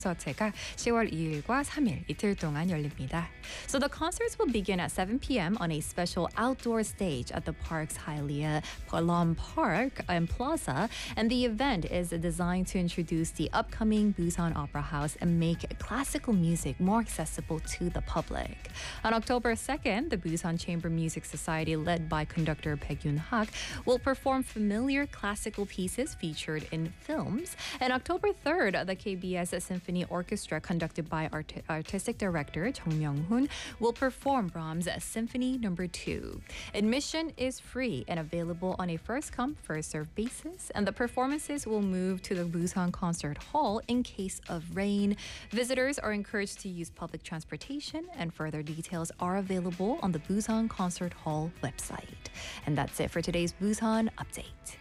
콘서트가 10월 2일과 3일 이틀 동안 열립니다. So the concerts will begin at 7 p.m. on a special outdoor stage at the park's Hialeah Lawn Park and Plaza, and the event is designed to introduce the upcoming Busan Opera House and make classical music more accessible to the public. On October 2nd, the Busan Chamber Music Society, led by conductor Baek Yoon-hak, will perform familiar classical pieces featured in films. And October 3rd, the KBS Symphony Orchestra, conducted by artistic director Chung Myung-hoon, will perform Brahms' Symphony No. 2. Admission is free and available on a first-come, first-served basis, and the performances will move to the Busan Concert Hall in case of rain. Visitors are encouraged to use public transportation, and further details are available on the Busan Concert Hall website. And that's it for today's Busan Update.